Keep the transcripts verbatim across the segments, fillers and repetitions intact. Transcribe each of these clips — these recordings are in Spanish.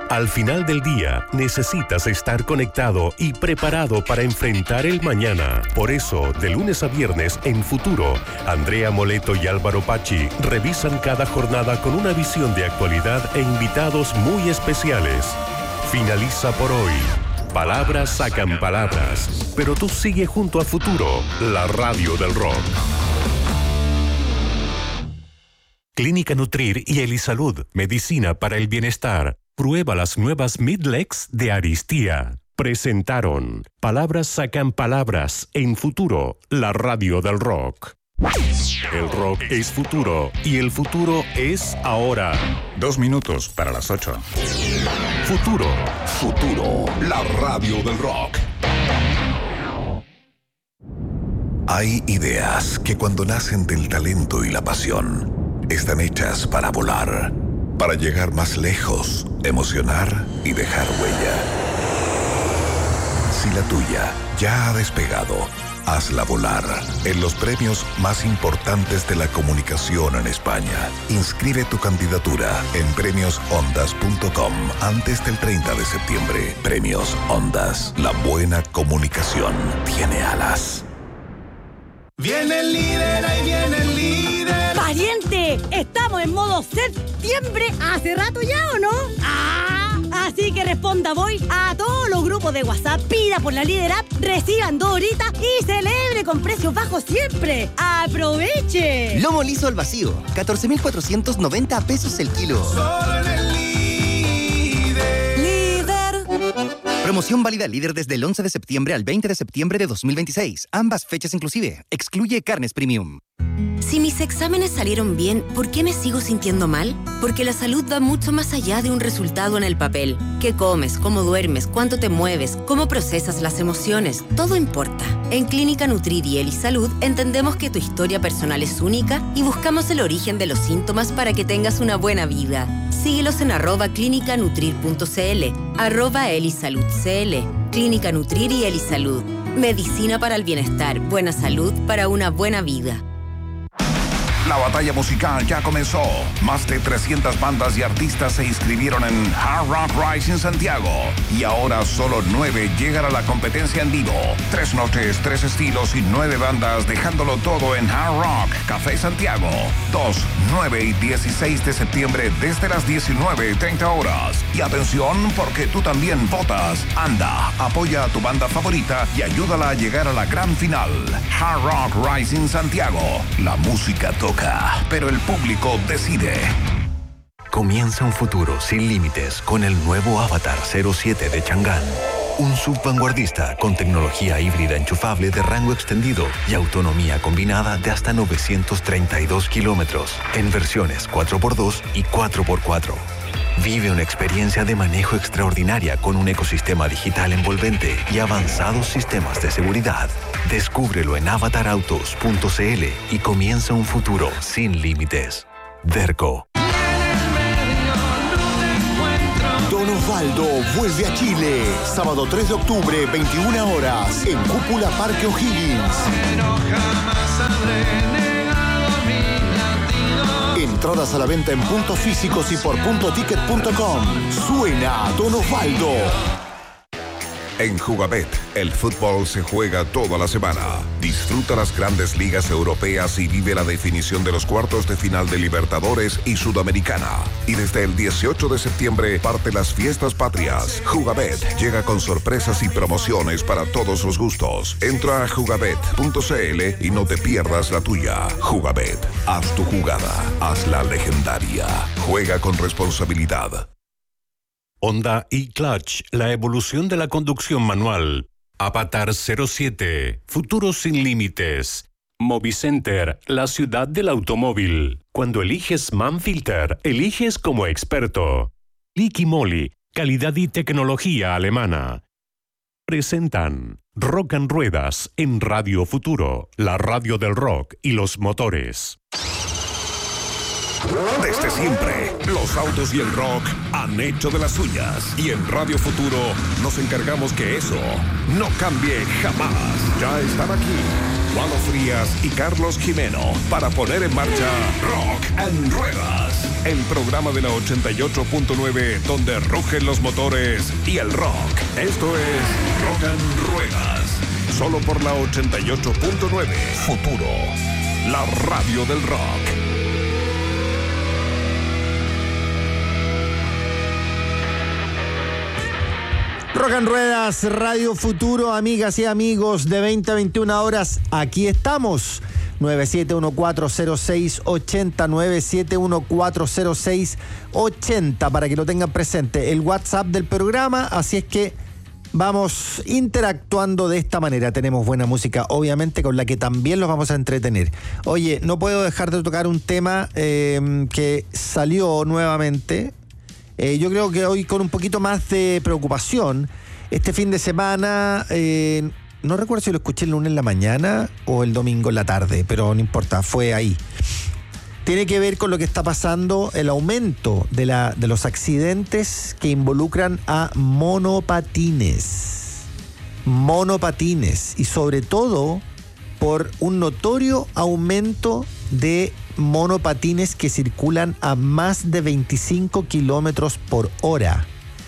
Al final del día, necesitas estar conectado y preparado para enfrentar el mañana. Por eso, de lunes a viernes en Futuro, Andrea Moleto y Álvaro Pachi revisan cada jornada con una visión de actualidad e invitados muy especiales. Finaliza por hoy. Palabras sacan palabras, pero tú sigue junto a Futuro, la radio del rock. Clínica Nutrir y Elisalud, medicina para el bienestar. Prueba las nuevas Midlex de Aristía. Presentaron Palabras sacan palabras en Futuro, la radio del rock. El rock es futuro y el futuro es ahora. Dos minutos para las ocho. Futuro. Futuro, la radio del rock. Hay ideas que cuando nacen del talento y la pasión, están hechas para volar, para llegar más lejos, emocionar y dejar huella. Si la tuya ya ha despegado, hazla volar en los premios más importantes de la comunicación en España. Inscribe tu candidatura en premios ondas punto com antes del treinta de septiembre. Premios Ondas. La buena comunicación tiene alas. Viene el líder, ahí viene el líder. ¡Pariente! Estamos en modo septiembre hace rato ya, ¿o no? ¡Ah! Así que responda voy a todos los grupos de WhatsApp, pida por la Líder App, reciban dos horitas y celebre con precios bajos siempre. ¡Aproveche! Lomo liso al vacío, catorce mil cuatrocientos noventa pesos el kilo. Solo en el líder. Líder. Promoción válida Líder desde el once de septiembre al veinte de septiembre de dos mil veintiséis. Ambas fechas inclusive. Excluye carnes premium. Si mis exámenes salieron bien, ¿por qué me sigo sintiendo mal? Porque la salud va mucho más allá de un resultado en el papel. ¿Qué comes? ¿Cómo duermes? ¿Cuánto te mueves? ¿Cómo procesas las emociones? Todo importa. En Clínica Nutrir y Elisalud entendemos que tu historia personal es única y buscamos el origen de los síntomas para que tengas una buena vida. Síguelos en arroba clínica nutrir punto cl, arroba elisalud cl. Clínica Nutrir y Elisalud. Medicina para el bienestar, buena salud para una buena vida. La batalla musical ya comenzó. Más de trescientas bandas y artistas se inscribieron en Hard Rock Rising Santiago. Y ahora solo nueve llegan a la competencia en vivo. Tres noches, tres estilos y nueve bandas, dejándolo todo en Hard Rock Café Santiago. dos, nueve y dieciséis de septiembre desde las diecinueve y treinta horas. Y atención, porque tú también votas. Anda, apoya a tu banda favorita y ayúdala a llegar a la gran final. Hard Rock Rising Santiago. La música toca, pero el público decide. Comienza un futuro sin límites con el nuevo Avatar cero siete de Chang'an. Un subvanguardista con tecnología híbrida enchufable de rango extendido y autonomía combinada de hasta novecientos treinta y dos kilómetros en versiones cuatro por dos y cuatro por cuatro. Vive una experiencia de manejo extraordinaria con un ecosistema digital envolvente y avanzados sistemas de seguridad. Descúbrelo en avatar autos punto cl y comienza un futuro sin límites. Derco. Don Osvaldo vuelve a Chile. Sábado tres de octubre, veintiuna horas, en Cúpula Parque O'Higgins. Entradas a la venta en puntos físicos y por punto ticket punto com. Suena Don Osvaldo. En Jugabet, el fútbol se juega toda la semana. Disfruta las grandes ligas europeas y vive la definición de los cuartos de final de Libertadores y Sudamericana. Y desde el dieciocho de septiembre parte las fiestas patrias. Jugabet llega con sorpresas y promociones para todos los gustos. Entra a jugabet punto cl y no te pierdas la tuya. Jugabet, haz tu jugada, hazla legendaria. Juega con responsabilidad. Honda e-Clutch, la evolución de la conducción manual. Avatar cero siete, futuro sin límites. Movicenter, la ciudad del automóvil. Cuando eliges Manfilter, eliges como experto. Liqui Moly, calidad y tecnología alemana. Presentan Rock and Ruedas en Radio Futuro, la radio del rock y los motores. Desde siempre, los autos y el rock han hecho de las suyas. Y en Radio Futuro nos encargamos que eso no cambie jamás. Ya están aquí Juan Frías y Carlos Jimeno para poner en marcha Rock and Ruedas. el programa de la ochenta y ocho punto nueve donde rugen los motores y el rock. Esto es Rock and Ruedas, solo por la ochenta y ocho punto nueve. Futuro, la radio del rock. Rock and Ruedas, Radio Futuro, amigas y amigos, de veinte a veintiuna horas, aquí estamos. nueve siete uno cuatro cero seis ocho cero, nueve siete uno cuatro cero seis ocho cero, para que lo tengan presente, el WhatsApp del programa, así es que vamos interactuando de esta manera. Tenemos buena música, obviamente, con la que también los vamos a entretener. Oye, no puedo dejar de tocar un tema eh, que salió nuevamente. Eh, yo creo que hoy con un poquito más de preocupación. Este fin de semana, eh, no recuerdo si lo escuché el lunes en la mañana o el domingo en la tarde, pero no importa, fue ahí. Tiene que ver con lo que está pasando, el aumento de, la, de los accidentes que involucran a monopatines. Monopatines. Y sobre todo por un notorio aumento de monopatines que circulan a más de veinticinco kilómetros por hora.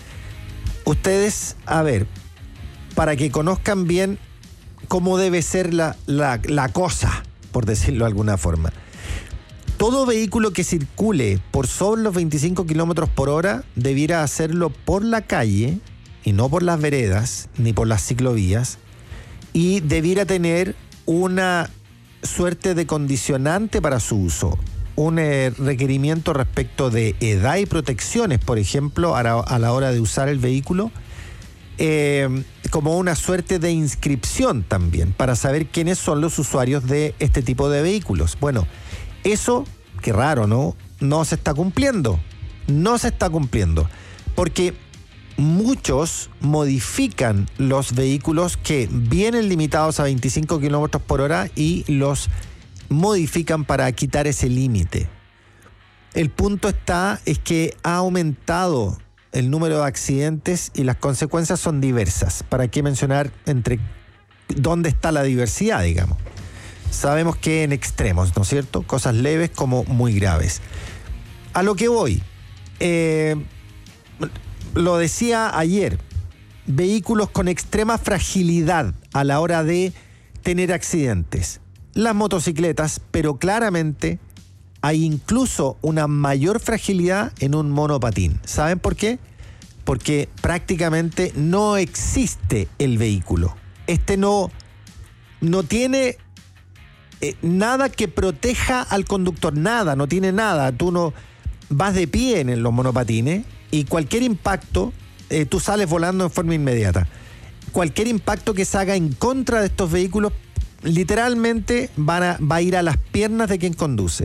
Ustedes, a ver, para que conozcan bien cómo debe ser la, la, la cosa, por decirlo de alguna forma. Todo vehículo que circule por sobre los veinticinco kilómetros por hora debiera hacerlo por la calle y no por las veredas ni por las ciclovías, y debiera tener una suerte de condicionante para su uso, un eh, requerimiento respecto de edad y protecciones, por ejemplo, a la, a la hora de usar el vehículo, eh, como una suerte de inscripción también, para saber quiénes son los usuarios de este tipo de vehículos. Bueno, eso, qué raro, ¿no? No se está cumpliendo, no se está cumpliendo, porque muchos modifican los vehículos que vienen limitados a veinticinco kilómetros por hora y los modifican para quitar ese límite. El punto está es que ha aumentado el número de accidentes y las consecuencias son diversas. ¿Para qué mencionar entre dónde está la diversidad, digamos? Sabemos que en extremos, ¿no es cierto? Cosas leves como muy graves. A lo que voy, eh, lo decía ayer, vehículos con extrema fragilidad a la hora de tener accidentes. Las motocicletas, pero claramente hay incluso una mayor fragilidad en un monopatín. ¿Saben por qué? Porque prácticamente no existe el vehículo. Este no, no tiene eh, nada que proteja al conductor, nada, no tiene nada. Tú no vas de pie en los monopatines y cualquier impacto, eh, tú sales volando en forma inmediata. Cualquier impacto que se haga en contra de estos vehículos, literalmente van a, va a ir a las piernas de quien conduce.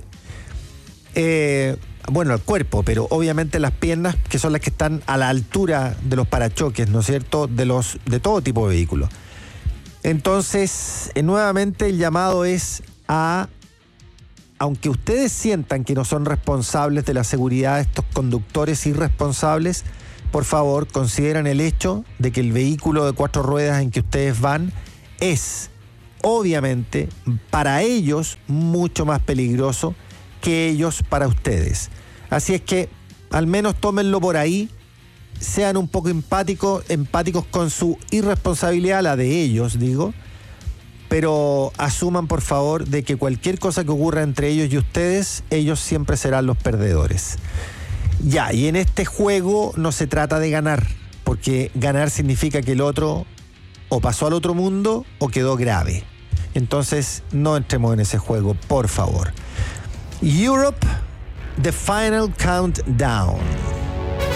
Eh, bueno, al cuerpo, pero obviamente las piernas, que son las que están a la altura de los parachoques, ¿no es cierto?, de, los, de todo tipo de vehículos. Entonces, eh, nuevamente el llamado es a, aunque ustedes sientan que no son responsables de la seguridad de estos conductores irresponsables, por favor, consideren el hecho de que el vehículo de cuatro ruedas en que ustedes van es, obviamente, para ellos mucho más peligroso que ellos para ustedes. Así es que al menos tómenlo por ahí, sean un poco empáticos, empáticos con su irresponsabilidad, la de ellos, digo, pero asuman por favor de que cualquier cosa que ocurra entre ellos y ustedes, ellos siempre serán los perdedores. Ya, y en este juego no se trata de ganar, porque ganar significa que el otro o pasó al otro mundo o quedó grave. Entonces no entremos en ese juego, por favor. Europe, The Final Countdown.